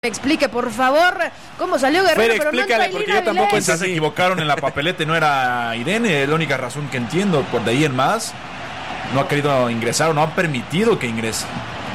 Me explique, por favor, cómo salió Guerrero, pero explícale, no porque yo tampoco. Quizás se equivocaron en la papeleta y no era Irene, es la única razón que entiendo. Por de ahí en más, no ha querido ingresar o no ha permitido que ingrese.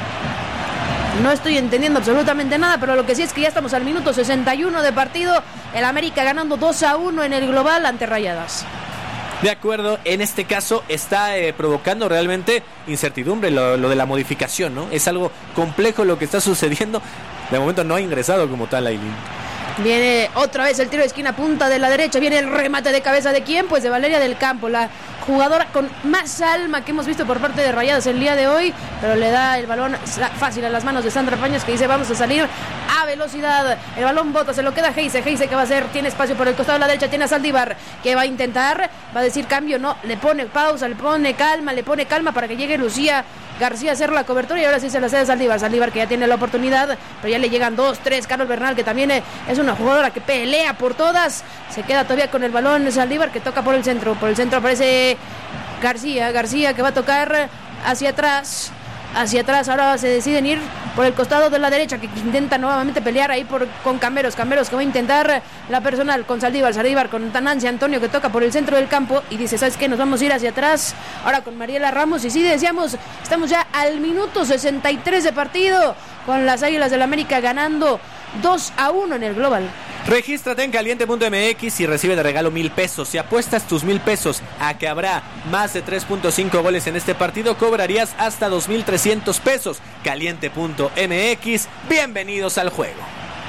No estoy entendiendo absolutamente nada, pero lo que sí es que ya estamos al minuto 61 de partido. El América ganando 2-1 en el global ante Rayadas. De acuerdo, en este caso está provocando realmente incertidumbre lo de la modificación, ¿no? Es algo complejo lo que está sucediendo. De momento no ha ingresado como tal Ailín. Viene otra vez el tiro de esquina, punta de la derecha. Viene el remate de cabeza de quién, pues de Valeria del Campo, la jugadora con más alma que hemos visto por parte de Rayadas el día de hoy, pero le da el balón fácil a las manos de Sandra Paños, que dice vamos a salir a velocidad. El balón bota, se lo queda Heise. ¿Qué va a hacer? Tiene espacio por el costado de la derecha, tiene a Saldívar, que va a intentar, va a decir cambio, no, le pone pausa, le pone calma para que llegue Lucía García a hacer la cobertura, y ahora sí se la cede Saldívar, que ya tiene la oportunidad, pero ya le llegan 2-3. Carol Bernal, que también es una jugadora que pelea por todas, se queda todavía con el balón Saldívar, que toca por el centro aparece García, que va a tocar hacia atrás, ahora se deciden ir por el costado de la derecha, que intenta nuevamente pelear ahí con Camberos, que va a intentar la personal con Saldívar, con Tanancia Antonio, que toca por el centro del campo y dice, ¿sabes qué? Nos vamos a ir hacia atrás, ahora con Mariela Ramos, y sí, decíamos, estamos ya al minuto 63 de partido, con las Águilas del América ganando 2-1 en el global. Regístrate en caliente.mx y recibe de regalo 1,000 pesos. Si apuestas tus 1,000 pesos a que habrá más de 3.5 goles en este partido, cobrarías hasta 2,300 pesos. Caliente.mx, bienvenidos al juego.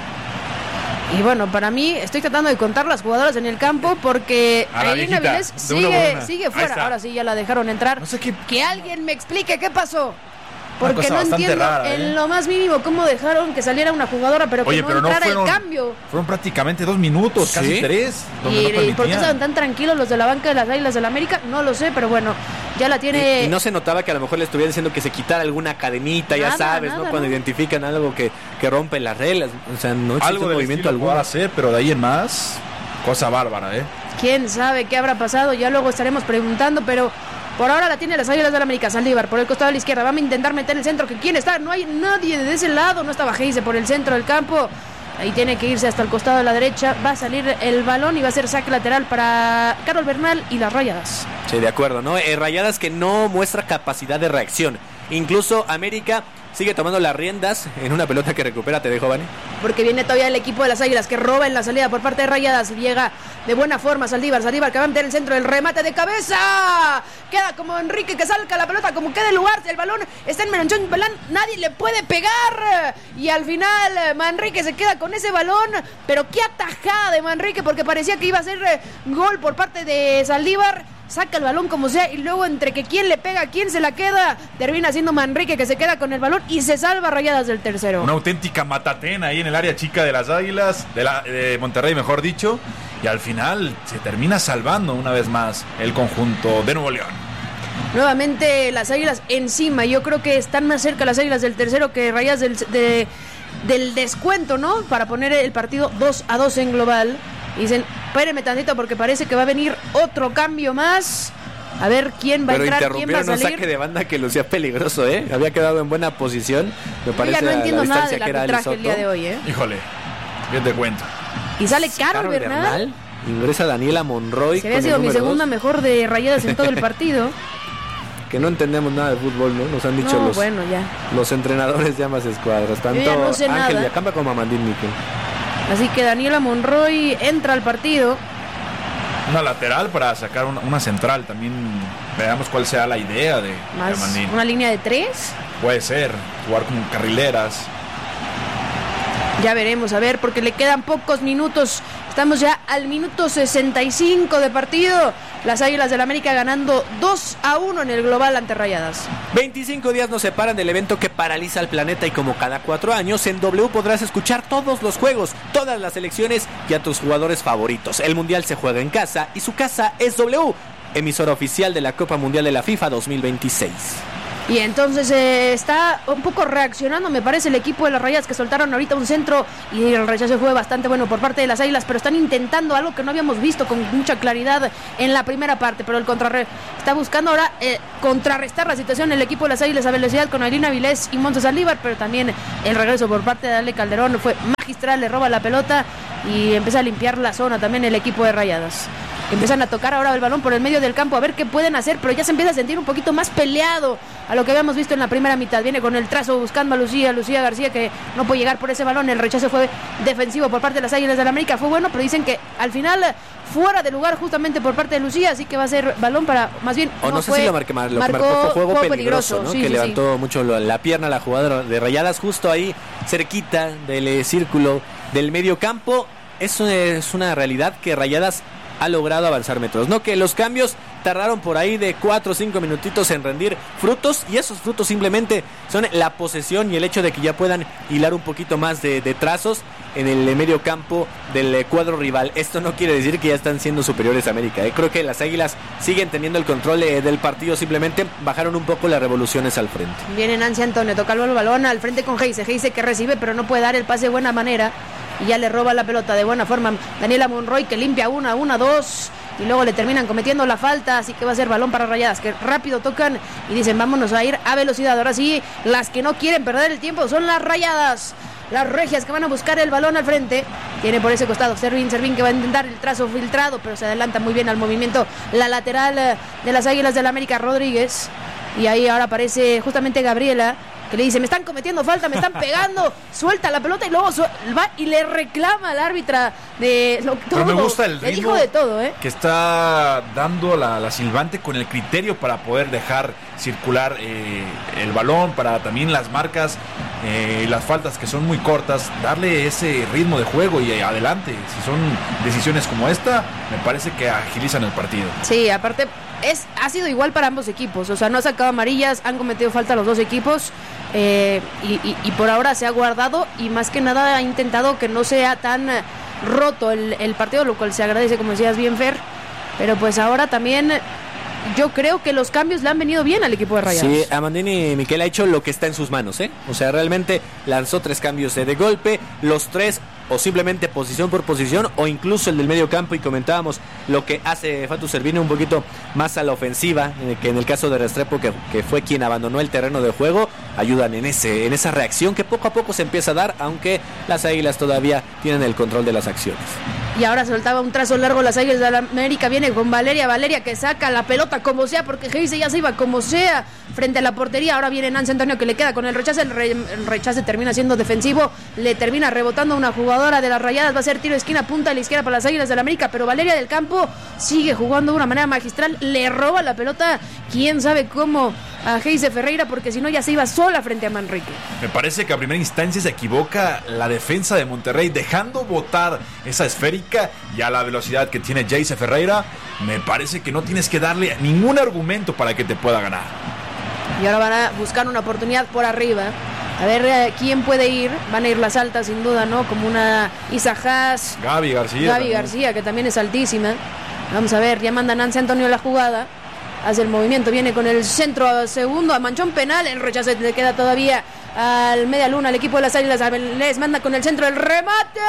Y bueno, para mí, estoy tratando de contar las jugadoras en el campo porque Ailín Avilés sigue fuera. Ahora sí ya la dejaron entrar. No sé qué. Que alguien me explique qué pasó. Porque no entiendo rara, en lo más mínimo cómo dejaron que saliera una jugadora, pero que no entrara el cambio. Fueron prácticamente 2 minutos, ¿sí? Casi 3. ¿Y por qué estaban tan tranquilos los de la banca de las Águilas del América? No lo sé, pero bueno, ya la tiene. Y no se notaba que a lo mejor le estuvieran diciendo que se quitara alguna cadenita, ya sabes, ¿no? Cuando identifican algo que rompe las reglas. O sea, no existe algo movimiento alguno. Algo hacer, pero de ahí en más, cosa bárbara, ¿Quién sabe qué habrá pasado? Ya luego estaremos preguntando, pero por ahora la tiene las Águilas del América. Saldívar por el costado de la izquierda, va a intentar meter el centro, que quién está, no hay nadie de ese lado, no estaba Heise por el centro del campo, ahí tiene que irse hasta el costado de la derecha, va a salir el balón y va a ser saque lateral para Carol Bernal y las Rayadas. Sí, de acuerdo, ¿no? Rayadas que no muestra capacidad de reacción, incluso América sigue tomando las riendas en una pelota que recupera, te dejo, Vane. Porque viene todavía el equipo de las Águilas que roba en la salida por parte de Rayadas. Llega de buena forma Saldívar que va a meter el centro del remate de cabeza. Queda como Enrique, que salga la pelota, como queda el lugar. El balón está en Meronchón Belán, nadie le puede pegar. Y al final Manrique se queda con ese balón. Pero qué atajada de Manrique, porque parecía que iba a ser gol por parte de Saldívar. Saca el balón como sea y luego entre que quién le pega, quién se la queda, termina siendo Manrique, que se queda con el balón y se salva Rayadas del tercero. Una auténtica matatena ahí en el área chica de las Águilas, de Monterrey mejor dicho, y al final se termina salvando una vez más el conjunto de Nuevo León. Nuevamente las Águilas encima, yo creo que están más cerca las Águilas del tercero que Rayadas del descuento, ¿no? Para poner el partido 2-2 en global. Dicen, espérenme tantito porque parece que va a venir otro cambio más. A ver quién va a entrar, quién va a salir. Un saque de banda que lucía peligroso, Había quedado en buena posición. Me parece. Ya no entiendo nada del arbitraje el día de hoy, Híjole, bien te cuento. Y sale Carol Bernal. Ingresa Daniela Monroy. Se había sido mi segunda mejor de Rayadas en todo el partido. Que no entendemos nada de fútbol, ¿no? Nos han dicho los entrenadores de ambas escuadras. Tanto no sé Ángel nada. Villacampa como Amandín Miquel. Así que Daniela Monroy entra al partido. Una lateral para sacar una central. También veamos cuál sea la idea de Amandín. ¿Una línea de 3? Puede ser, jugar como carrileras. Ya veremos, a ver, porque le quedan pocos minutos. Estamos ya al minuto 65 de partido. Las Águilas del América ganando 2-1 en el global ante Rayadas. 25 días nos separan del evento que paraliza al planeta y como cada 4 años en W podrás escuchar todos los juegos, todas las selecciones y a tus jugadores favoritos. El Mundial se juega en casa y su casa es W, emisora oficial de la Copa Mundial de la FIFA 2026. Y entonces está un poco reaccionando, me parece, el equipo de las Rayadas, que soltaron ahorita un centro y el rechazo fue bastante bueno por parte de las Águilas, pero están intentando algo que no habíamos visto con mucha claridad en la primera parte, pero el contrarreloj está buscando ahora contrarrestar la situación el equipo de las Águilas a velocidad con Ailín Avilés y Montes Alíbar, pero también el regreso por parte de Ale Calderón fue magistral, le roba la pelota y empieza a limpiar la zona también el equipo de Rayadas. Empiezan a tocar ahora el balón por el medio del campo a ver qué pueden hacer, pero ya se empieza a sentir un poquito más peleado a lo que habíamos visto en la primera mitad. Viene con el trazo buscando a Lucía García, que no puede llegar por ese balón. El rechazo fue defensivo por parte de las Águilas del la América, fue bueno, pero dicen que al final fuera de lugar justamente por parte de Lucía, así que va a ser balón para, más bien, o no sé si lo marcó fue juego peligroso, ¿no? Que levantó mucho la pierna la jugadora de Rayadas justo ahí cerquita del círculo del medio campo. Eso es una realidad que Rayadas ha logrado avanzar metros, ¿no? Que los cambios tardaron por ahí de 4 o 5 minutitos en rendir frutos, y esos frutos simplemente son la posesión y el hecho de que ya puedan hilar un poquito más de trazos en el medio campo del cuadro rival. Esto no quiere decir que ya están siendo superiores a América, ¿eh? Creo que las Águilas siguen teniendo el control del partido, simplemente bajaron un poco las revoluciones al frente. Viene Nancy Antonio, toca el balón al frente con Heise que recibe pero no puede dar el pase de buena manera y ya le roba la pelota de buena forma Daniela Monroy, que limpia una, dos, y luego le terminan cometiendo la falta, así que va a ser balón para Rayadas, que rápido tocan y dicen vámonos a ir a velocidad. Ahora sí, las que no quieren perder el tiempo son las Rayadas, las regias, que van a buscar el balón al frente. Tiene por ese costado Servín que va a intentar el trazo filtrado, pero se adelanta muy bien al movimiento la lateral de las Águilas del América, Rodríguez, y ahí ahora aparece justamente Gabriela, que le dice, me están cometiendo falta, me están pegando, suelta la pelota y luego va y le reclama al árbitra de todo. Pero me gusta el ritmo, le dijo de todo, que está dando la silbante con el criterio para poder dejar circular el balón, para también las marcas, las faltas que son muy cortas, darle ese ritmo de juego y adelante. Si son decisiones como esta, me parece que agilizan el partido. Sí, aparte ha sido igual para ambos equipos, o sea, no ha sacado amarillas, han cometido falta los dos equipos, y por ahora se ha guardado y más que nada ha intentado que no sea tan roto el partido, lo cual se agradece, como decías bien, Fer, pero pues ahora también yo creo que los cambios le han venido bien al equipo de Rayados. Sí, Amandini Miquel ha hecho lo que está en sus manos, o sea, realmente lanzó 3 cambios de golpe, los 3 o simplemente posición por posición, o incluso el del medio campo, y comentábamos lo que hace Fatu Servini un poquito más a la ofensiva, que en el caso de Restrepo, que fue quien abandonó el terreno de juego, ayudan en esa reacción que poco a poco se empieza a dar, aunque las Águilas todavía tienen el control de las acciones. Y ahora soltaba un trazo largo las Águilas de la América, viene con Valeria que saca la pelota como sea, porque Heise ya se iba como sea frente a la portería. Ahora viene Nancy Antonio, que le queda con el rechazo, el rechazo termina siendo defensivo, le termina rebotando una jugadora de las Rayadas, va a ser tiro de esquina, punta a la izquierda para las Águilas de la América, pero Valeria del Campo sigue jugando de una manera magistral, le roba la pelota, quién sabe cómo, a Heise Ferreira, porque si no ya se iba sola frente a Manrique. Me parece que a primera instancia se equivoca la defensa de Monterrey, dejando botar esa esférica, y a la velocidad que tiene Heise Ferreira, me parece que no tienes que darle ningún argumento para que te pueda ganar. Y ahora van a buscar una oportunidad por arriba, a ver quién puede ir. Van a ir las altas sin duda, ¿no? Como una Isa Haas, Gaby García, que también es altísima. Vamos a ver, ya manda Nancy Antonio la jugada, hace el movimiento, viene con el centro segundo a manchón penal, el rechazo le queda todavía al media luna al equipo de las Águilas. Les manda con el centro, el remate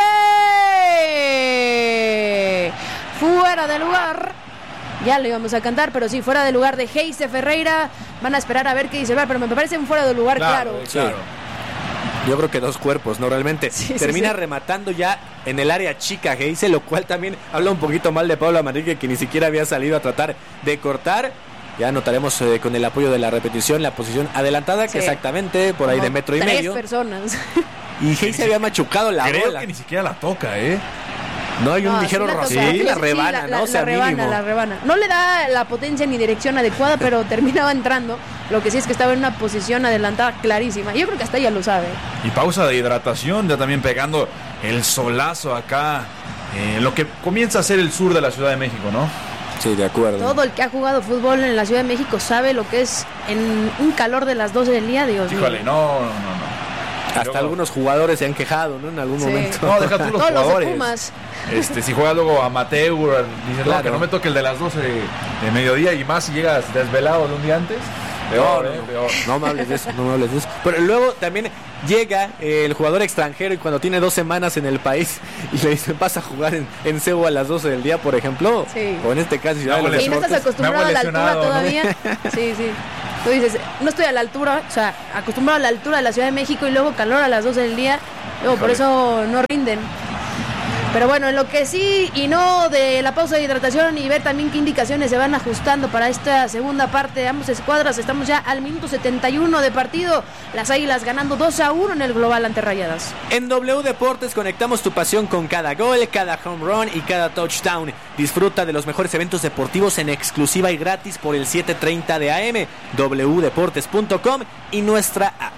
fuera de lugar. Ya le íbamos a cantar, pero sí, fuera de lugar de Heise Ferreira. Van a esperar a ver qué dice, pero me parece un fuera de lugar, claro. Yo creo que 2 cuerpos, ¿no? Realmente termina rematando ya en el área chica Heise, lo cual también habla un poquito mal de Pablo Manrique, que ni siquiera había salido a tratar de cortar. Ya notaremos con el apoyo de la repetición la posición adelantada, que exactamente por ahí de 1.5 metros. 3 personas. Y Heise había machucado la bola. Creo que ni siquiera la toca, No hay un ligero razón. Sí, la rebana, ¿no? La rebana. No le da la potencia ni dirección adecuada, pero terminaba entrando. Lo que sí es que estaba en una posición adelantada clarísima. Yo creo que hasta ella lo sabe. Y pausa de hidratación, ya también pegando el solazo acá. Lo que comienza a ser el sur de la Ciudad de México, ¿no? Sí, de acuerdo. Todo el que ha jugado fútbol en la Ciudad de México sabe lo que es en un calor de las 12 del día, Dios mío. Híjole, no. Hasta algunos jugadores se han quejado, ¿no? En algún momento. No, deja tú los todos jugadores. Los si juega luego amateur, dices, claro, que no me toque el de las 12 de mediodía, y más si llegas desvelado de un día antes. Peor. No me hables de eso. Pero luego también llega el jugador extranjero y cuando tiene 2 semanas en el país y le dicen vas a jugar en Cebu a las 12 del día, por ejemplo, sí. O en este caso Ciudad de los y no estás acostumbrado a la altura todavía, ¿no? Sí. Tú dices, no estoy a la altura, o sea, acostumbrado a la altura de la Ciudad de México y luego calor a las 12 del día, luego por eso no rinden. Pero bueno, en lo que sí y no de la pausa de hidratación y ver también qué indicaciones se van ajustando para esta segunda parte de ambas escuadras. Estamos ya al minuto 71 de partido. Las Águilas ganando 2-1 en el global ante Rayadas. En W Deportes conectamos tu pasión con cada gol, cada home run y cada touchdown. Disfruta de los mejores eventos deportivos en exclusiva y gratis por el 7:30 de AM, wdeportes.com y nuestra app.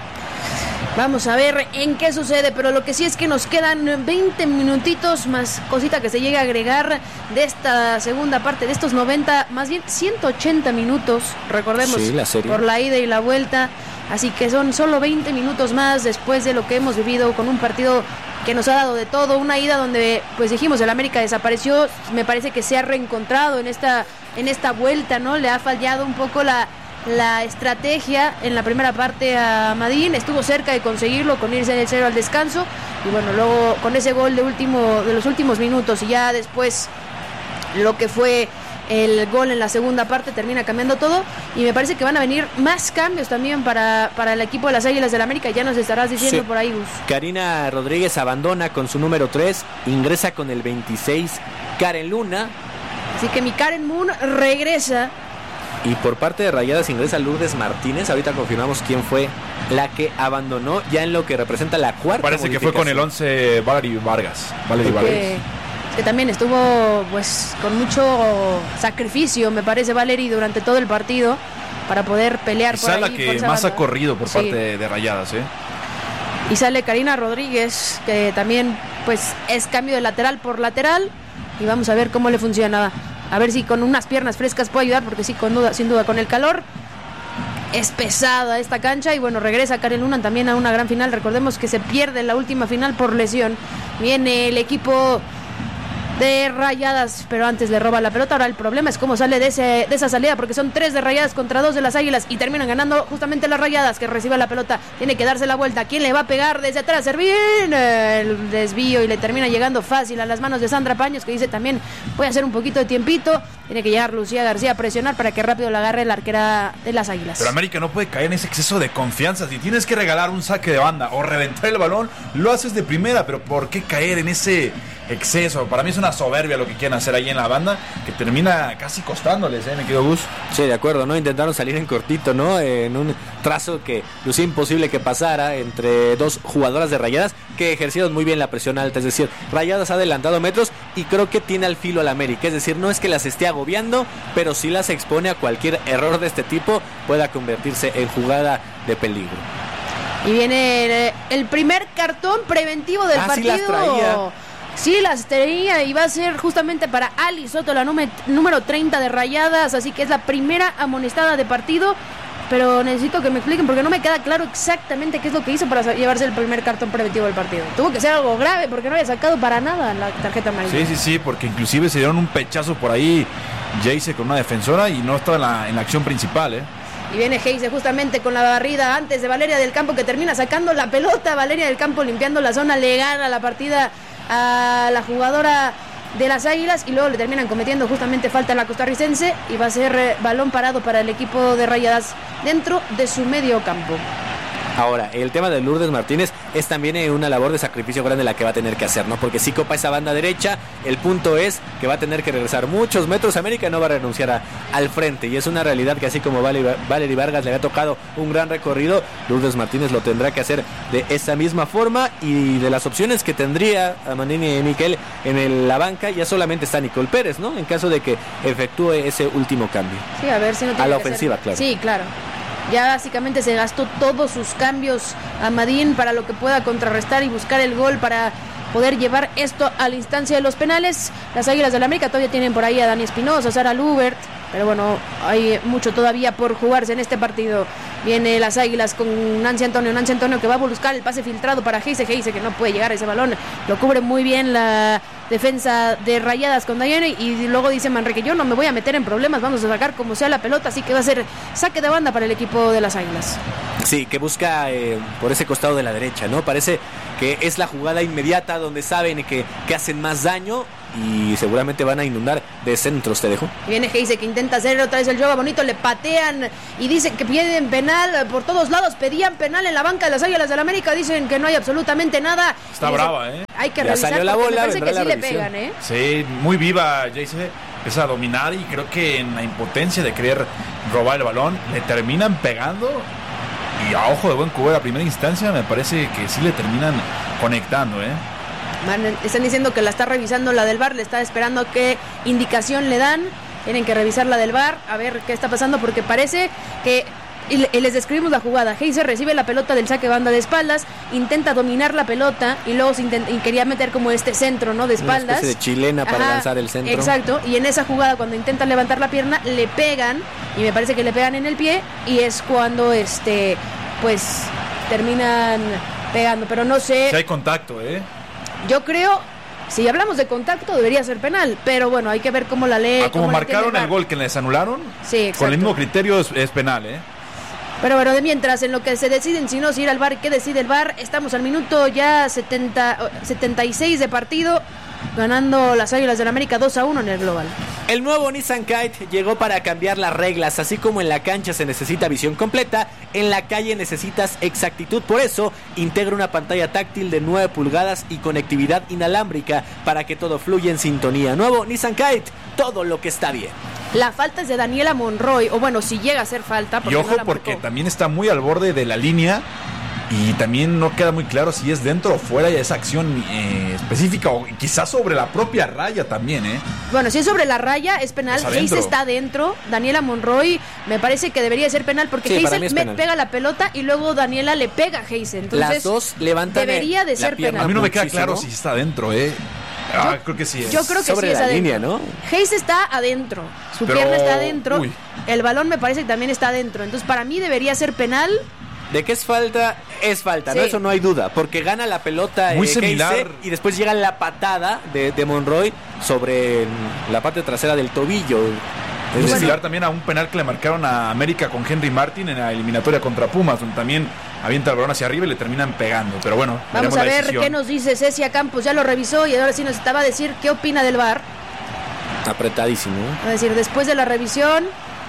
Vamos a ver en qué sucede, pero lo que sí es que nos quedan 20 minutitos más cosita que se llegue a agregar de esta segunda parte, de estos 90, más bien 180 minutos, recordemos, sí, la serie, por la ida y la vuelta, así que son solo 20 minutos más después de lo que hemos vivido con un partido que nos ha dado de todo, una ida donde, pues dijimos, el América desapareció, me parece que se ha reencontrado en esta vuelta, ¿no? Le ha fallado un poco la estrategia en la primera parte a Madín, estuvo cerca de conseguirlo con irse del 0 al descanso y bueno, luego con ese gol de los últimos minutos y ya después lo que fue el gol en la segunda parte termina cambiando todo y me parece que van a venir más cambios también para el equipo de las Águilas del América, ya nos estarás diciendo por ahí, Gus. Karina Rodríguez abandona con su número 3, ingresa con el 26 Karen Luna, así que mi Karen Moon regresa. Y por parte de Rayadas ingresa Lourdes Martínez. Ahorita confirmamos quién fue la que abandonó ya en lo que representa la cuarta. Parece que fue con el 11 Valery Vargas. Que también estuvo pues con mucho sacrificio, me parece, Valery, durante todo el partido para poder pelear quizá por ahí. La que más ha corrido por parte de Rayadas, Y sale Karina Rodríguez, que también pues es cambio de lateral por lateral. Y vamos a ver cómo le funciona. A ver si con unas piernas frescas puede ayudar, porque sí, sin duda, con el calor es pesada esta cancha. Y bueno, regresa Karen Luna también a una gran final. Recordemos que se pierde la última final por lesión. Viene el equipo de Rayadas, pero antes le roba la pelota. Ahora el problema es cómo sale de esa salida, porque son 3 de Rayadas contra 2 de las Águilas y terminan ganando justamente las Rayadas, que recibe la pelota, tiene que darse la vuelta. ¿Quién le va a pegar desde atrás? Servir el desvío y le termina llegando fácil a las manos de Sandra Paños, que dice también voy a hacer un poquito de tiempito. Tiene que llegar Lucía García a presionar para que rápido la agarre la arquera de las Águilas. Pero América no puede caer en ese exceso de confianza. Si tienes que regalar un saque de banda o reventar el balón, lo haces de primera, pero ¿por qué caer en ese exceso? Para mí es una soberbia lo que quieren hacer ahí en la banda, que termina casi costándoles, me quedo Gus. Sí, de acuerdo, ¿no? Intentaron salir en cortito, ¿no? En un trazo que lucía imposible que pasara entre 2 jugadoras de Rayadas que ejercieron muy bien la presión alta, es decir, Rayadas ha adelantado metros y creo que tiene al filo al América, es decir, no es que las esté agobiando, pero sí las expone a cualquier error de este tipo, pueda convertirse en jugada de peligro. Y viene el primer cartón preventivo del partido. Sí las traía. Sí, las tenía y va a ser justamente para Ali Soto, la número 30 de Rayadas, así que es la primera amonestada de partido, pero necesito que me expliquen porque no me queda claro exactamente qué es lo que hizo para llevarse el primer cartón preventivo del partido. Tuvo que ser algo grave porque no había sacado para nada la tarjeta amarilla. Sí, porque inclusive se dieron un pechazo por ahí Jayce con una defensora y no estaba en la acción principal, Y viene Heise justamente con la barrida antes de Valeria del Campo, que termina sacando la pelota. Valeria del Campo limpiando la zona, le gana la partida a la jugadora de las Águilas y luego le terminan cometiendo justamente falta a la costarricense y va a ser balón parado para el equipo de Rayadas dentro de su medio campo. Ahora, el tema de Lourdes Martínez es también una labor de sacrificio grande la que va a tener que hacer, ¿no? Porque si copa esa banda derecha, el punto es que va a tener que regresar muchos metros. América no va a renunciar al frente y es una realidad que así como Valery Vargas le había tocado un gran recorrido, Lourdes Martínez lo tendrá que hacer de esa misma forma y de las opciones que tendría a Manini y Miquel en la banca ya solamente está Nicole Pérez, ¿no? En caso de que efectúe ese último cambio. Sí, a ver si no tiene a la que ofensiva, hacer. claro. Sí, claro. Ya básicamente se gastó todos sus cambios a Madín para lo que pueda contrarrestar y buscar el gol para poder llevar esto a la instancia de los penales. Las Águilas del América todavía tienen por ahí a Dani Espinosa, Sara Lubert, pero bueno, hay mucho todavía por jugarse en este partido. Viene las Águilas con Nancy Antonio que va a buscar el pase filtrado para Heise que no puede llegar a ese balón, lo cubre muy bien la defensa de Rayadas con Dayane, y luego dice Manrique, yo no me voy a meter en problemas, vamos a sacar como sea la pelota, así que va a ser saque de banda para el equipo de las Águilas. Sí, que busca por ese costado de la derecha, ¿no? Parece que es la jugada inmediata donde saben que hacen más daño y seguramente van a inundar de centros, te dejo. Viene Heise que intenta hacer otra vez el yoga bonito, le patean y dicen que piden penal por todos lados, pedían penal en la banca de las Águilas del América, dicen que no hay absolutamente nada. Está brava, Hay que ya revisar salió la porque bola, me parece que sí le revisión. pegan, Sí, muy viva Jace, empieza a dominar y creo que en la impotencia de querer robar el balón, le terminan pegando y a ojo de buen cubero a primera instancia me parece que sí le terminan conectando, Están diciendo que la está revisando la del VAR, le está esperando qué indicación le dan. Tienen que revisar la del VAR, a ver qué está pasando, porque parece que... Y les describimos la jugada. Heiser recibe la pelota del saque banda de espaldas, intenta dominar la pelota y luego y quería meter como este centro, ¿no? De espaldas. Una especie de chilena para lanzar el centro. Exacto, y en esa jugada cuando intenta levantar la pierna, le pegan, y me parece que le pegan en el pie, y es cuando pues terminan pegando, pero no sé. Si hay contacto, Yo creo, si hablamos de contacto, debería ser penal, pero bueno, hay que ver cómo la lee. Como marcaron el gol que les anularon, sí, exacto. Con el mismo criterio es penal, Pero bueno, de mientras, en lo que se deciden, si no, si ir al VAR, ¿qué decide el VAR? Estamos al minuto ya 76 de partido, ganando las Águilas del América 2-1 en el global. El nuevo Nissan Kite llegó para cambiar las reglas. Así como en la cancha se necesita visión completa, en la calle necesitas exactitud. Por eso integra una pantalla táctil de 9 pulgadas y conectividad inalámbrica para que todo fluya en sintonía. Nuevo Nissan Kite, todo lo que está bien. La falta es de Daniela Monroy, o bueno, si llega a ser falta. Y ojo, no porque también está muy al borde de la línea y también no queda muy claro si es dentro o fuera de esa acción específica, o quizás sobre la propia raya también, Bueno, si es sobre la raya, es penal. Hayes está adentro. Daniela Monroy me parece que debería ser penal, porque sí, Hayes pega la pelota y luego Daniela le pega a Hayes. Entonces, las dos levantan debería de ser pierna. penal. A mí no me queda claro si está adentro, creo que sí es. Yo creo que sobre sí es la adentro. línea, ¿no? Hayes está adentro. Su pierna está adentro. El balón me parece que también está adentro. Entonces, para mí debería ser penal. De que es falta, Sí. ¿no? Eso no hay duda, porque gana la pelota muy similar Heise, y después llega la patada de Monroy sobre la parte trasera del tobillo. Muy similar también a un penal que le marcaron a América con Henry Martin en la eliminatoria contra Pumas, donde también avienta el balón hacia arriba y le terminan pegando. Pero bueno, vamos a ver qué nos dice Cecia Campos. Ya lo revisó y ahora sí nos estaba a decir qué opina del VAR. Apretadísimo. Es decir, después de la revisión,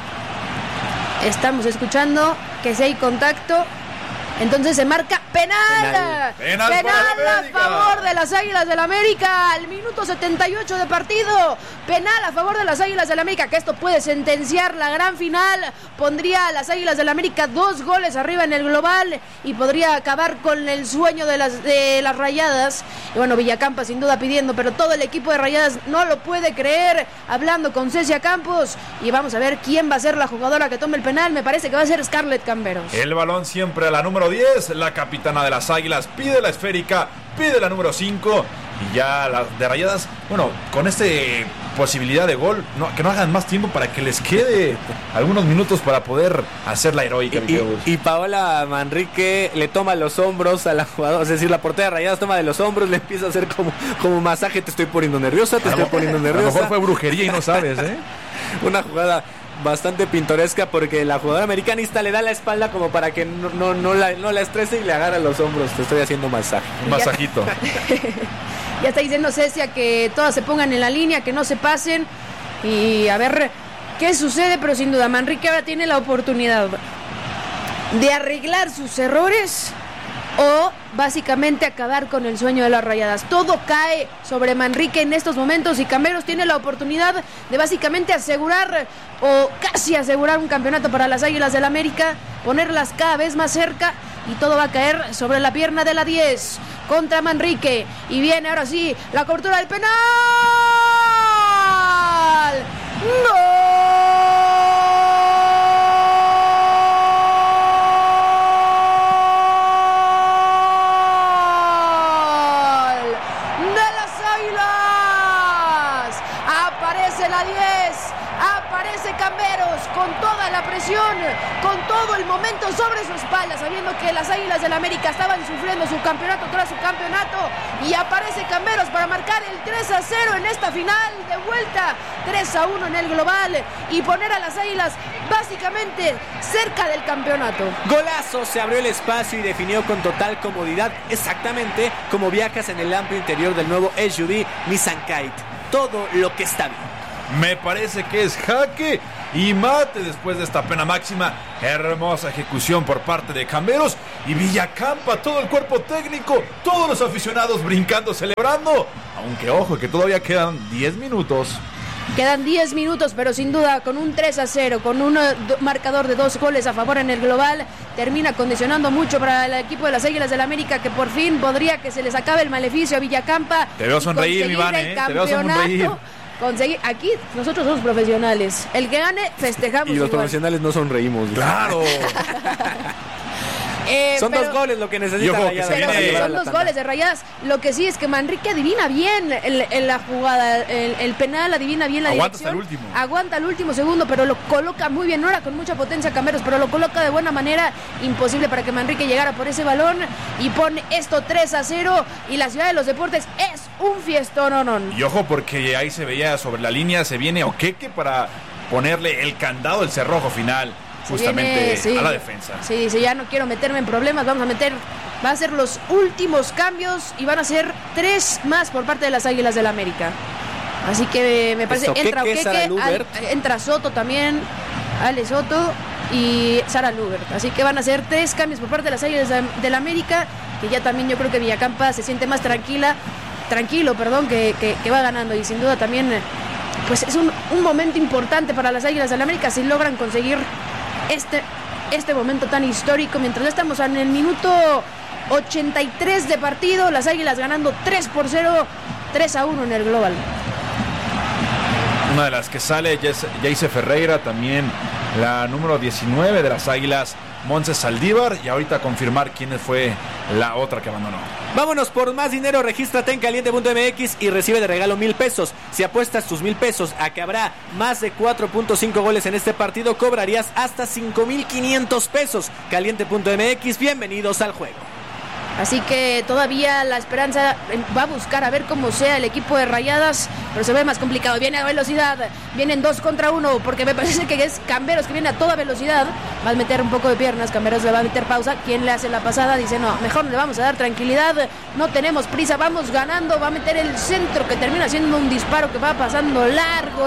estamos escuchando que si hay contacto, entonces se marca penal. Penal a favor de las Águilas del América al minuto 78 de partido. Penal a favor de las Águilas del América, que esto puede sentenciar la gran final. Pondría a las Águilas del América 2 goles arriba en el global y podría acabar con el sueño de las Rayadas. Y bueno, Villacampa sin duda pidiendo, pero todo el equipo de Rayadas no lo puede creer. Hablando con Cecia Campos, y vamos a ver quién va a ser la jugadora que tome el penal. Me parece que va a ser Scarlett Camberos. El balón siempre a la número 10, la capitana de las Águilas pide la esférica, pide la número 5 y ya las de Rayadas, bueno, con posibilidad de gol, que no hagan más tiempo para que les quede algunos minutos para poder hacer la heroica. Y Paola Manrique le toma los hombros a la jugadora, es decir, la portera de Rayadas toma de los hombros, le empieza a hacer como masaje, te estoy poniendo nerviosa, A lo mejor fue brujería y no sabes, Una jugada bastante pintoresca porque la jugadora americanista le da la espalda como para que no la estrese y le agarra los hombros. Te estoy haciendo masaje. Un masajito. Ya está diciendo Cecia que todas se pongan en la línea, que no se pasen y a ver qué sucede, pero sin duda Manrique ahora tiene la oportunidad de arreglar sus errores o básicamente acabar con el sueño de las Rayadas. Todo cae sobre Manrique en estos momentos y Camberos tiene la oportunidad de básicamente asegurar o casi asegurar un campeonato para las Águilas del América, ponerlas cada vez más cerca y todo va a caer sobre la pierna de la 10 contra Manrique y viene ahora sí la cobertura del penal. ¡Gol! aparece Camberos con toda la presión, con todo el momento sobre su espalda, sabiendo que las Águilas del América estaban sufriendo su campeonato tras su campeonato, y aparece Camberos para marcar el 3-0 en esta final de vuelta, 3-1 en el global, y poner a las Águilas básicamente cerca del campeonato. Golazo, se abrió el espacio y definió con total comodidad, exactamente como viajas en el amplio interior del nuevo SUV Nissan Kite. Todo lo que está bien. Me parece que es jaque y mate después de esta pena máxima. Hermosa ejecución por parte de Camberos y Villacampa, todo el cuerpo técnico, todos los aficionados brincando, celebrando. Aunque ojo que todavía quedan 10 minutos. Quedan 10 minutos, pero sin duda con un 3-0, con un marcador de 2 goles a favor en el global, termina condicionando mucho para el equipo de las Águilas del América, que por fin podría que se les acabe el maleficio a Villacampa. Te veo sonreír, mi Vane, te veo sonreír. Aquí nosotros somos profesionales. El que gane, festejamos. Y los igual. Profesionales no sonreímos. Claro. Son 2 goles lo que necesita Rayadas. Pero son 2 goles de Rayadas. Lo que sí es que Manrique adivina bien en la jugada, el penal, adivina bien la Aguanta dirección. hasta el último. Aguanta el último segundo, pero lo coloca muy bien. No era con mucha potencia Camberos, pero lo coloca de buena manera. Imposible para que Manrique llegara por ese balón y pone esto 3-0. Y la Ciudad de los Deportes es un fiestón. Y ojo porque ahí se veía sobre la línea, se viene Oqueque para ponerle el candado, el cerrojo final. Justamente a la defensa. Sí, ya no quiero meterme en problemas. Va a ser los últimos cambios y van a ser 3 más por parte de las Águilas del América. Así que me parece entra Oqueque, entra Soto también, Ale Soto y Sara Lubert. Así que van a ser 3 cambios por parte de las Águilas del América, que ya también yo creo que Villacampa se siente más tranquilo, que va ganando, y sin duda también pues es un momento importante para las Águilas del América si logran conseguir este momento tan histórico. Mientras estamos en el minuto 83 de partido, las Águilas ganando 3-0, 3-1 en el global. Una de las que sale, Jayce Ferreira, también la número 19 de las Águilas, Montse Saldívar, y ahorita confirmar quién fue la otra que abandonó. Vámonos por más dinero, regístrate en caliente.mx y recibe de regalo 1,000 pesos. Si apuestas tus 1,000 pesos a que habrá más de 4.5 goles en este partido, cobrarías hasta 5,500 pesos. Caliente.mx, bienvenidos al juego. Así que todavía la esperanza va a buscar a ver cómo sea el equipo de Rayadas, pero se ve más complicado. Viene a velocidad, vienen 2 contra 1, porque me parece que es Camberos que viene a toda velocidad. Va a meter un poco de piernas, Camberos le va a meter pausa. ¿Quién le hace la pasada? Dice, no, mejor le vamos a dar tranquilidad, no tenemos prisa, vamos ganando. Va a meter el centro que termina siendo un disparo que va pasando largo.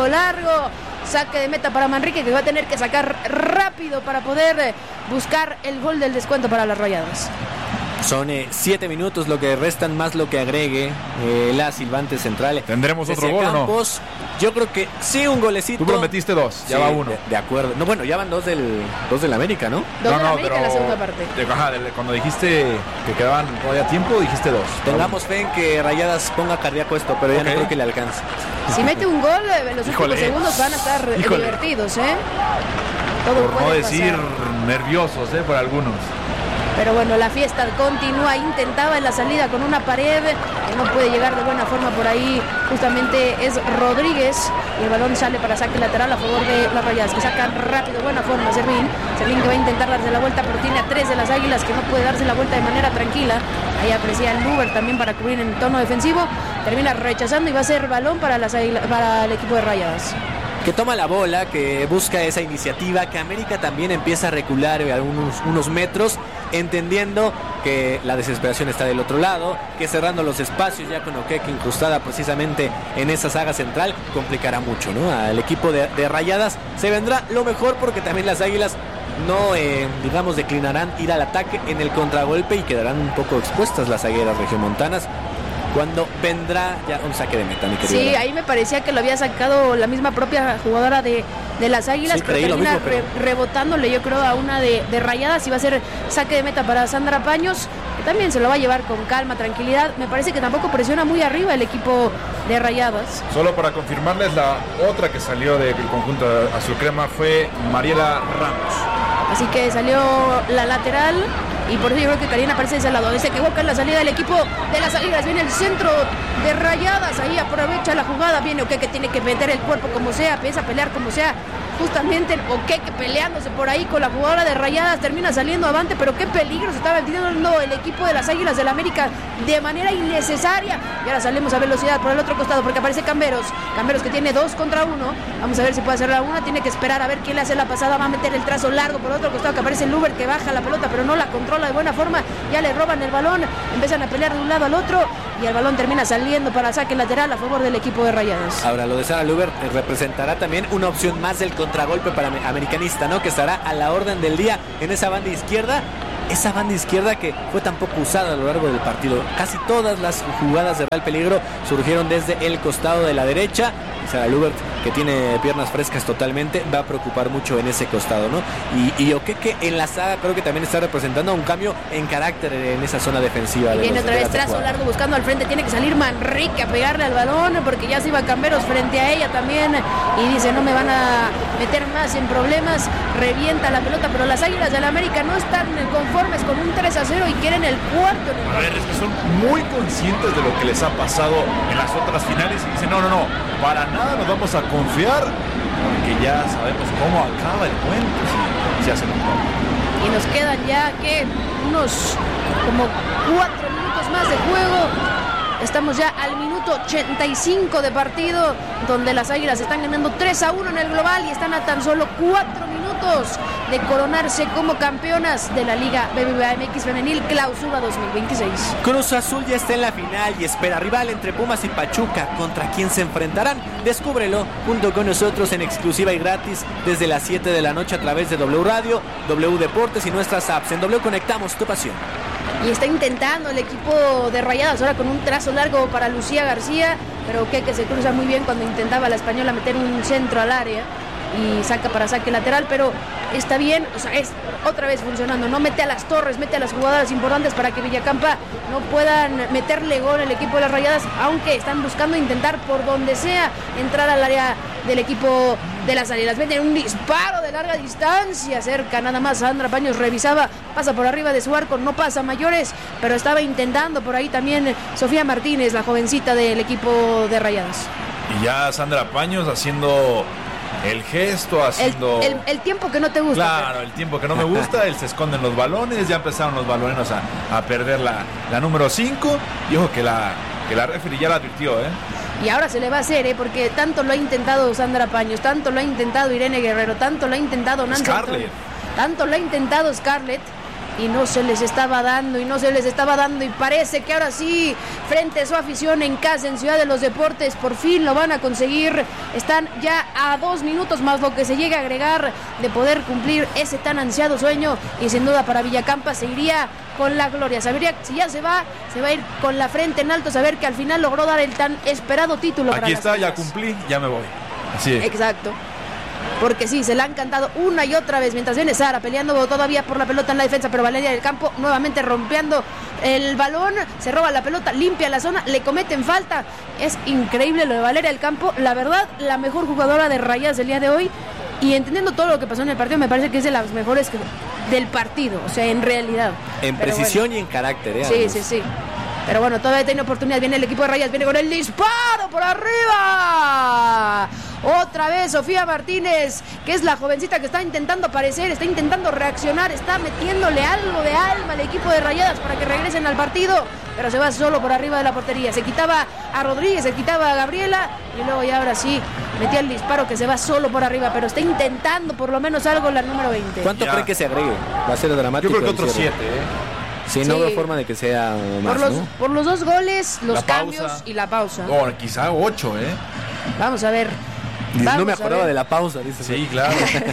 Saque de meta para Manrique, que va a tener que sacar rápido para poder buscar el gol del descuento para las Rayadas. Son 7 minutos lo que restan, más lo que agregue la silbante central. ¿Tendremos otro gol Campos, o no? Yo creo que sí, un golecito. Tú prometiste 2, ya va 1. De acuerdo. No, bueno, ya van 2 del América, ¿no? 2 del América en la segunda parte. Cuando dijiste que quedaban todavía tiempo, dijiste 2. Tengamos fe en que Rayadas ponga cardíaco esto, pero ya no creo que le alcance. Si mete un gol, los últimos segundos van a estar divertidos, Todo por no decir nerviosos, por algunos. Pero bueno, la fiesta continúa. Intentaba en la salida con una pared que no puede llegar de buena forma por ahí. Justamente es Rodríguez. Y el balón sale para saque lateral a favor de las Rayadas, que sacan rápido, buena forma Servín que va a intentar darse la vuelta, pero tiene a 3 de las Águilas que no puede darse la vuelta de manera tranquila. Ahí aprecia el Luber también para cubrir en tono defensivo. Termina rechazando y va a ser balón para el equipo de Rayadas. Que toma la bola, que busca esa iniciativa, que América también empieza a recular unos metros, entendiendo que la desesperación está del otro lado, que cerrando los espacios ya con Oqueque incrustada precisamente en esa saga central, complicará mucho, ¿no? Al equipo de Rayadas se vendrá lo mejor, porque también las Águilas no, declinarán ir al ataque en el contragolpe y quedarán un poco expuestas las zagueras regiomontanas cuando vendrá ya un saque de meta, mi querido. Sí, ahí me parecía que lo había sacado la misma propia jugadora de las Águilas, sí, pero termina rebotándole, yo creo, a una de Rayadas, y va a ser saque de meta para Sandra Paños, que también se lo va a llevar con calma, tranquilidad. Me parece que tampoco presiona muy arriba el equipo de Rayadas. Solo para confirmarles, la otra que salió del conjunto azul crema fue Mariela Ramos. Así que salió la lateral y por eso yo creo que Karina aparece de ese lado. Se equivoca en la salida del equipo de las Águilas, viene el centro de Rayadas, ahí aprovecha la jugada, viene Oqueque, tiene que meter el cuerpo como sea, empieza a pelear como sea, justamente Oqueque peleándose por ahí con la jugadora de Rayadas, termina saliendo avante, pero qué peligro se estaba metiendo el equipo de las Águilas del América de manera innecesaria. Y ahora salimos a velocidad por el otro costado porque aparece Camberos que tiene 2 contra 1, vamos a ver si puede hacer la una, tiene que esperar a ver quién le hace la pasada, va a meter el trazo largo por el otro costado, que aparece Luber, que baja la pelota pero no la controla de buena forma, ya le roban el balón, empiezan a pelear de un lado al otro y el balón termina saliendo para saque lateral a favor del equipo de Rayadas. Ahora lo de Sara Luber representará también una opción más del contragolpe para Americanista, ¿no? Que estará a la orden del día en esa banda izquierda. Esa banda izquierda que fue tan poco usada a lo largo del partido. Casi todas las jugadas de real peligro surgieron desde el costado de la derecha. Sara Lubert, que tiene piernas frescas totalmente, va a preocupar mucho en ese costado, ¿no? Y Oqueque en la saga creo que también está representando un cambio en carácter en esa zona defensiva. Y viene otra vez trazo largo buscando al frente, tiene que salir Manrique a pegarle al balón porque ya se iba Camberos frente a ella también y dice no me van a meter más en problemas, revienta la pelota, pero las Águilas del América no están conformes con un 3-0 y quieren el cuarto. A ver, es que son muy conscientes de lo que les ha pasado en las otras finales y dicen no, para nada nos vamos a confiar porque ya sabemos cómo acaba el cuento si hacen un gol. Y nos quedan ya que unos como 4 minutos más de juego. Estamos ya al minuto 85 de partido, donde las Águilas están ganando 3-1 en el global y están a tan solo 4 minutos de coronarse como campeonas de la Liga BBVA MX Femenil Clausura 2026. Cruz Azul ya está en la final y espera rival entre Pumas y Pachuca. ¿Contra quién se enfrentarán? Descúbrelo junto con nosotros en exclusiva y gratis desde las 7 de la noche a través de W Radio, W Deportes y nuestras apps. En W conectamos tu pasión. Y está intentando el equipo de Rayadas ahora con un trazo largo para Lucía García, pero que se cruza muy bien cuando intentaba la española meter un centro al área y saca para saque lateral, pero está bien, o sea, es otra vez funcionando, no mete a las torres, mete a las jugadoras importantes para que Villacampa no puedan meterle gol al equipo de las Rayadas, aunque están buscando intentar por donde sea entrar al área del equipo de las Águilas. Meten un disparo de larga distancia, cerca nada más Sandra Paños, revisaba, pasa por arriba de su arco, no pasa a mayores, pero estaba intentando por ahí también Sofía Martínez, la jovencita del equipo de Rayadas. Y ya Sandra Paños haciendo el gesto, haciendo el tiempo que no te gusta. Claro, el tiempo que no me gusta, él se esconde en los balones, ya empezaron los baloneros a perder la número 5, y ojo que la referee ya la advirtió, Y ahora se le va a hacer, porque tanto lo ha intentado Sandra Paños, tanto lo ha intentado Irene Guerrero, tanto lo ha intentado Nancy Scarlett, tanto lo ha intentado Scarlett, y no se les estaba dando, y parece que ahora sí, frente a su afición en casa, en Ciudad de los Deportes, por fin lo van a conseguir. Están ya a 2 minutos más lo que se llega a agregar de poder cumplir ese tan ansiado sueño, y sin duda para Villacampa se iría con la gloria. Sabría que si ya se va a ir con la frente en alto, saber que al final logró dar el tan esperado título. Aquí está, ya cumplí, ya me voy. Así es. Exacto. Porque sí, se la han cantado una y otra vez, mientras viene Sara peleando todavía por la pelota en la defensa, pero Valeria del Campo nuevamente rompeando el balón, se roba la pelota, limpia la zona, le cometen falta. Es increíble lo de Valeria del Campo, la verdad, la mejor jugadora de Rayadas del día de hoy, y entendiendo todo lo que pasó en el partido, me parece que es de las mejores del partido, o sea, en realidad. En precisión y en carácter, Sí. Pero bueno, todavía tiene oportunidad. Viene el equipo de Rayadas, viene con el disparo por arriba. Otra vez Sofía Martínez, que es la jovencita que está intentando aparecer, está intentando reaccionar, está metiéndole algo de alma al equipo de Rayadas para que regresen al partido, pero se va solo por arriba de la portería. Se quitaba a Rodríguez, se quitaba a Gabriela, y luego ya ahora sí metía el disparo que se va solo por arriba, pero está intentando por lo menos algo la número 20. ¿Cuánto cree que se agregue? Va a ser dramático. Yo creo que otros 7, Sí, no veo forma de que sea más, por los 2 goles, los cambios pausa, y la pausa. Quizá 8, Vamos a ver. No me acordaba de la pausa, dice. Sí, claro.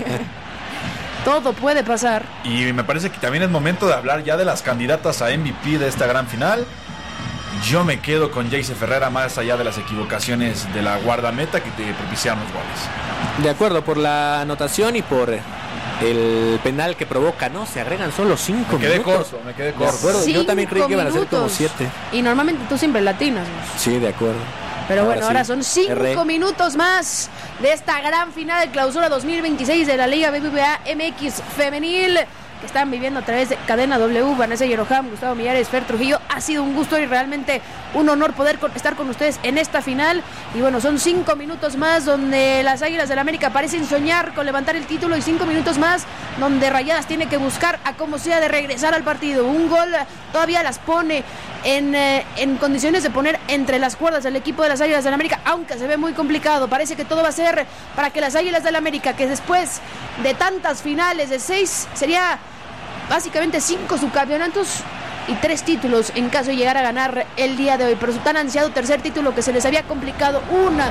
Todo puede pasar. Y me parece que también es momento de hablar ya de las candidatas a MVP de esta gran final. Yo me quedo con Jayce Ferreira, más allá de las equivocaciones de la guardameta que te propiciaron los goles. De acuerdo, por la anotación y por el penal que provoca, ¿no? Se agregan solo 5 minutos. Me quedé corto. De acuerdo, yo también creí que iban a ser como 7. Y normalmente tú siempre latinas, ¿no? Sí, de acuerdo. Pero bueno, ahora son 5 minutos más de esta gran final de Clausura 2026 de la Liga BBVA MX Femenil. que están viviendo a través de Cadena W, Vanessa Yeroham, Gustavo Millares, Fer Trujillo. Ha sido un gusto y realmente un honor poder estar con ustedes en esta final. Y bueno, son 5 minutos más donde las Águilas del América parecen soñar con levantar el título, y 5 minutos más donde Rayadas tiene que buscar a como sea de regresar al partido. Un gol todavía las pone en condiciones de poner entre las cuerdas al equipo de las Águilas del América, aunque se ve muy complicado. Parece que todo va a ser para que las Águilas del América, que después de tantas finales, de 6, sería básicamente 5 subcampeonatos y 3 títulos en caso de llegar a ganar el día de hoy, pero su tan ansiado tercer título que se les había complicado una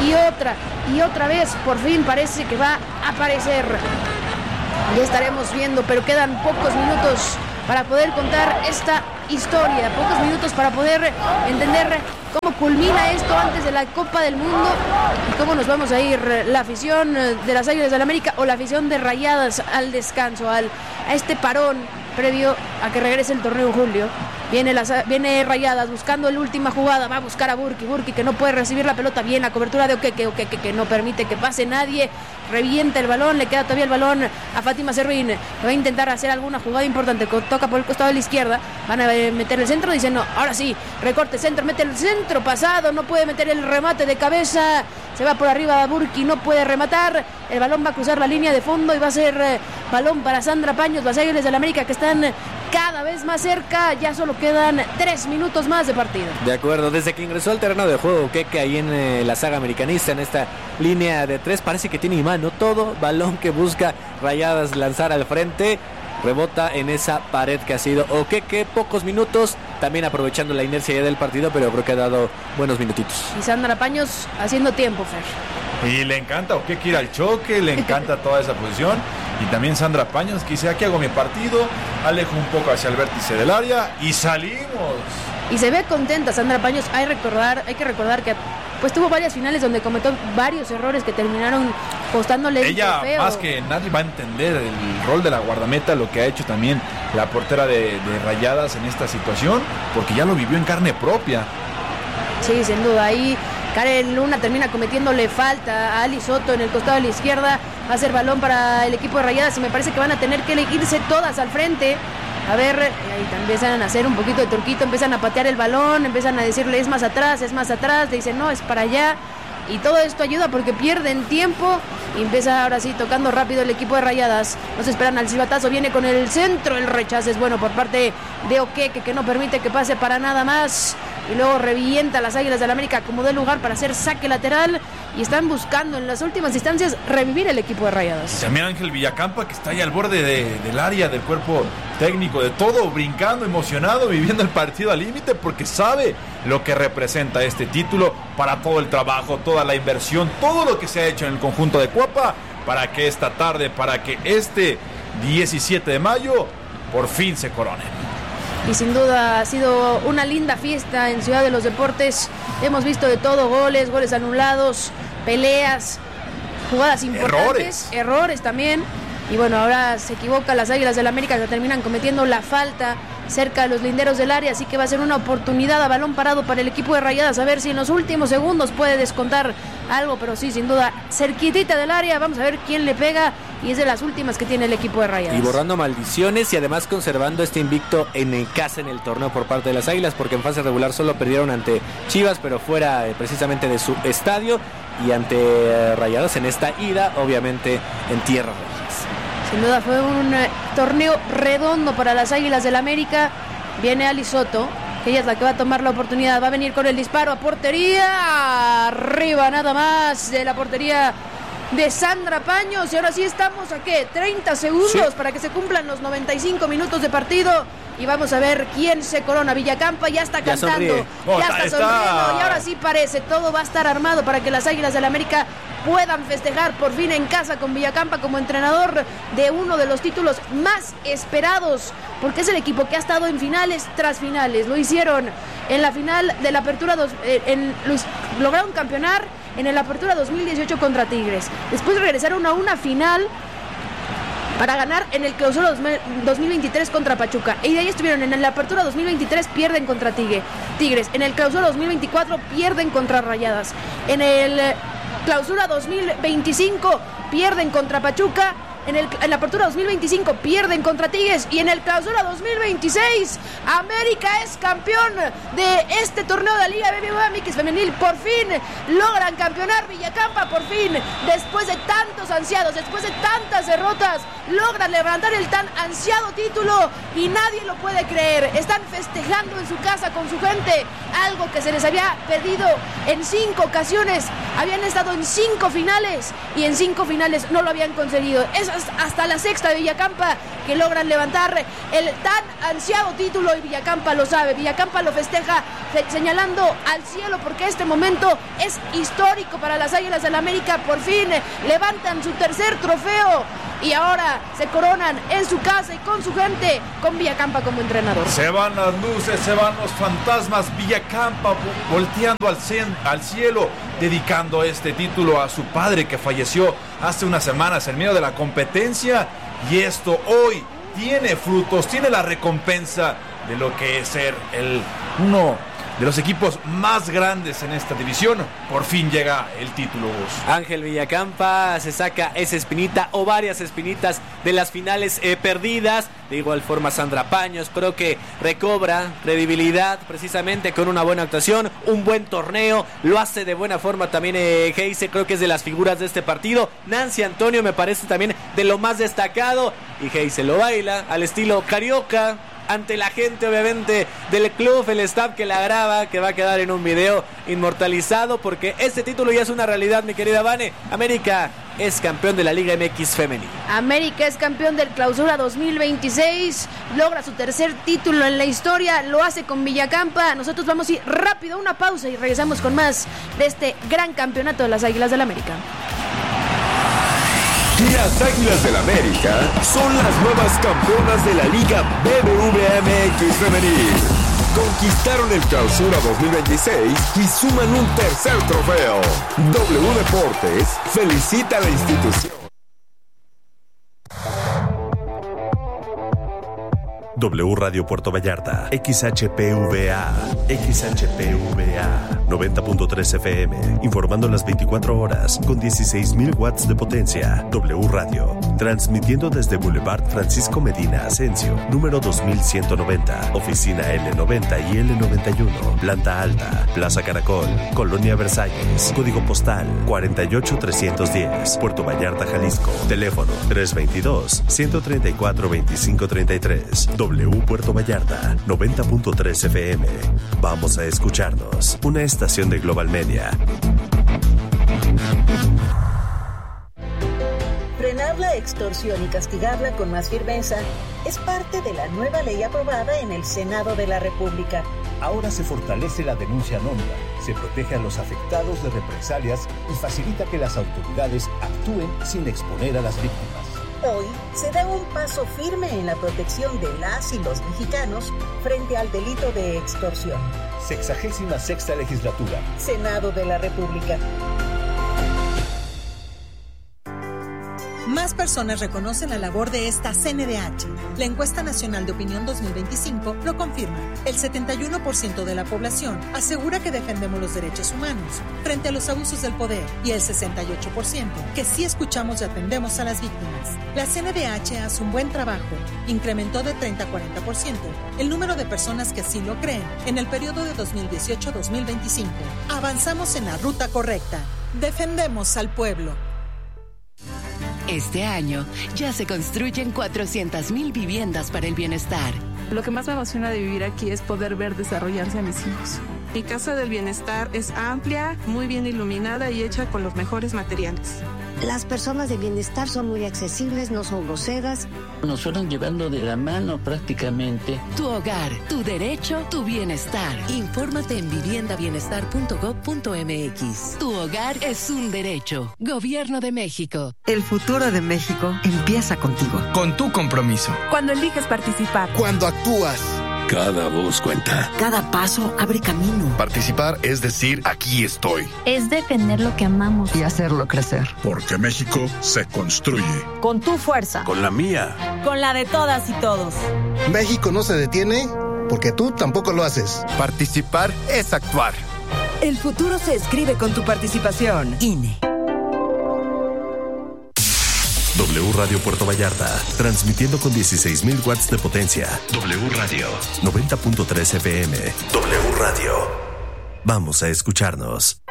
y otra vez, por fin parece que va a aparecer. Ya estaremos viendo, pero quedan pocos minutos para poder contar esta historia, pocos minutos para poder entender cómo culmina esto antes de la Copa del Mundo y cómo nos vamos a ir la afición de las Águilas del América o la afición de Rayadas al descanso, a este parón previo a que regrese el torneo en julio. Viene Rayadas buscando la última jugada, va a buscar a Burki que no puede recibir la pelota bien, la cobertura de Okeke que no permite que pase nadie, revienta el balón, le queda todavía el balón a Fátima Servín, va a intentar hacer alguna jugada importante, toca por el costado de la izquierda, van a meter el centro, dicen no, ahora sí, recorte centro, mete el centro pasado, no puede meter el remate de cabeza, se va por arriba Burki, no puede rematar, el balón va a cruzar la línea de fondo y va a ser balón para Sandra Paños, las Águilas del América que están cada vez más cerca, ya solo quedan 3 minutos más de partido. De acuerdo, desde que ingresó al terreno de juego Keke ahí en la saga americanista, en esta línea de 3, parece que tiene imán, ¿no? Todo balón que busca Rayadas lanzar al frente, rebota en esa pared que ha sido Okeke. Pocos minutos, también aprovechando la inercia ya del partido, pero creo que ha dado buenos minutitos. Y Sandra Paños haciendo tiempo, Fer. Y le encanta Okeke ir al choque, le encanta toda esa posición. Y también Sandra Paños que dice, aquí hago mi partido, alejo un poco hacia el vértice del área y salimos. Y se ve contenta Sandra Paños. Hay que recordar que pues tuvo varias finales donde cometió varios errores que terminaron costándole ella feo. Más que nadie va a entender el rol de la guardameta, lo que ha hecho también la portera de Rayadas en esta situación, porque ya lo vivió en carne propia. Sí, sin duda, ahí Karen Luna termina cometiéndole falta a Ali Soto en el costado de la izquierda. Va a ser balón para el equipo de Rayadas y me parece que van a tener que irse todas al frente. A ver, ahí empiezan a hacer un poquito de turquito, empiezan a patear el balón, empiezan a decirle es más atrás, le dicen no, es para allá. Y todo esto ayuda porque pierden tiempo y empieza ahora sí tocando rápido el equipo de Rayadas. No se esperan al silbatazo, viene con el centro, el rechazo es bueno por parte de Okeke que no permite que pase para nada más. Y luego revienta a las Águilas del América como de lugar para hacer saque lateral y están buscando en las últimas instancias revivir el equipo de Rayadas. También Ángel Villacampa que está ahí al borde del área, del cuerpo técnico, de todo, brincando, emocionado, viviendo el partido al límite porque sabe lo que representa este título para todo el trabajo, toda la inversión, todo lo que se ha hecho en el conjunto de Cuapa para que esta tarde, para que este 17 de mayo por fin se coronen. Y sin duda ha sido una linda fiesta en Ciudad de los Deportes. Hemos visto de todo, goles anulados, peleas, jugadas importantes, errores también. Y bueno, ahora se equivoca las Águilas del América que terminan cometiendo la falta cerca de los linderos del área, así que va a ser una oportunidad a balón parado para el equipo de Rayadas, a ver si en los últimos segundos puede descontar algo, pero sí, sin duda, cerquitita del área, vamos a ver quién le pega, y es de las últimas que tiene el equipo de Rayadas. Y borrando maldiciones y además conservando este invicto en casa en el torneo por parte de las Águilas, porque en fase regular solo perdieron ante Chivas, pero fuera precisamente de su estadio, y ante Rayadas en esta ida, obviamente en tierra. Sin duda fue un torneo redondo para las Águilas del América. Viene Ali Soto, que ella es la que va a tomar la oportunidad. Va a venir con el disparo a portería. Arriba nada más de la portería de Sandra Paños. Y ahora sí estamos a ¿qué? 30 segundos para que se cumplan los 95 minutos de partido. Y vamos a ver quién se corona. Villacampa ya está cantando, ya está sonriendo. Y ahora sí parece, todo va a estar armado para que las Águilas del América puedan festejar por fin en casa con Villacampa como entrenador de uno de los títulos más esperados, porque es el equipo que ha estado en finales tras finales. Lo hicieron en la final de la Apertura, lograron campeonar en el Apertura 2018 contra Tigres. Después regresaron a una final para ganar en el Clausura 2023 contra Pachuca. Y de ahí estuvieron en la Apertura 2023, pierden contra Tigres. En el Clausura 2024 pierden contra Rayadas. En el Clausura 2025 pierden contra Pachuca. en la apertura 2025 pierden contra Tigres y en el clausura 2026 América es campeón de este torneo de la Liga BBVA MX femenil. Por fin logran campeonar Villacampa, por fin, después de tantos ansiados, después de tantas derrotas, logran levantar el tan ansiado título y nadie lo puede creer. Están festejando en su casa con su gente, algo que se les había pedido en 5 ocasiones. Habían estado en 5 finales y en 5 finales no lo habían conseguido. Es hasta la sexta de Villacampa que logran levantar el tan ansiado título y Villacampa lo sabe. Villacampa lo festeja señalando al cielo porque este momento es histórico para las Águilas del América. Por fin levantan su tercer trofeo y ahora se coronan en su casa y con su gente, con Villacampa como entrenador. Se van las luces, se van los fantasmas. Villacampa volteando al cielo, dedicando este título a su padre que falleció hace unas semanas en medio de la competencia. Y esto hoy tiene frutos, tiene la recompensa de lo que es ser uno de los equipos más grandes en esta división. Por fin llega el título. Ángel Villacampa se saca esa espinita o varias espinitas de las finales perdidas. De igual forma Sandra Paños creo que recobra credibilidad precisamente con una buena actuación, un buen torneo, lo hace de buena forma también Heise, creo que es de las figuras de este partido. Nancy Antonio me parece también de lo más destacado y Heise lo baila al estilo carioca ante la gente obviamente del club, el staff que la graba, que va a quedar en un video inmortalizado porque este título ya es una realidad, mi querida Vane. América es campeón de la Liga MX femenil. América es campeón del Clausura 2026, logra su tercer título en la historia, lo hace con Villacampa. Nosotros vamos a ir rápido a una pausa y regresamos con más de este gran campeonato de las Águilas del América. Las Águilas del América son las nuevas campeonas de la Liga BBVA MX femenil. Conquistaron el Clausura 2026 y suman un tercer trofeo. W Deportes felicita a la institución. W Radio Puerto Vallarta, XHPVA, 90.3 FM, informando las 24 horas con 16,000 watts de potencia. W Radio, transmitiendo desde Boulevard Francisco Medina Asensio, número 2190, oficina L90 y L91, planta alta, Plaza Caracol, Colonia Versalles, código postal 48310, Puerto Vallarta, Jalisco, teléfono 322-134-2533. W Puerto Vallarta, 90.3 FM. Vamos a escucharnos. Una estación de Global Media. Frenar la extorsión y castigarla con más firmeza es parte de la nueva ley aprobada en el Senado de la República. Ahora se fortalece la denuncia anónima, se protege a los afectados de represalias y facilita que las autoridades actúen sin exponer a las víctimas. Hoy se da un paso firme en la protección de las y los mexicanos frente al delito de extorsión. 66ª legislatura. Senado de la República. Más personas reconocen la labor de esta CNDH. La encuesta nacional de opinión 2025 lo confirma. El 71% de la población asegura que defendemos los derechos humanos frente a los abusos del poder y el 68% que sí escuchamos y atendemos a las víctimas. La CNDH hace un buen trabajo. Incrementó de 30 a 40% el número de personas que así lo creen en el periodo de 2018-2025. Avanzamos en la ruta correcta. Defendemos al pueblo. Este año ya se construyen 400,000 viviendas para el bienestar. Lo que más me emociona de vivir aquí es poder ver desarrollarse a mis hijos. Mi Casa del Bienestar es amplia, muy bien iluminada y hecha con los mejores materiales. Las personas de bienestar son muy accesibles, no son groseras. Nos fueron llevando de la mano prácticamente. Tu hogar, tu derecho, tu bienestar. Infórmate en viviendabienestar.gov.mx. Tu hogar es un derecho. Gobierno de México. El futuro de México empieza contigo. Con tu compromiso. Cuando eliges participar. Cuando actúas. Cada voz cuenta. Cada paso abre camino. Participar es decir, aquí estoy. Es defender lo que amamos y hacerlo crecer. Porque México se construye. Con tu fuerza. Con la mía. Con la de todas y todos. México no se detiene porque tú tampoco lo haces. Participar es actuar. El futuro se escribe con tu participación. INE. W Radio Puerto Vallarta, transmitiendo con 16,000 watts de potencia. W Radio 90.3 FM. W Radio. Vamos a escucharnos.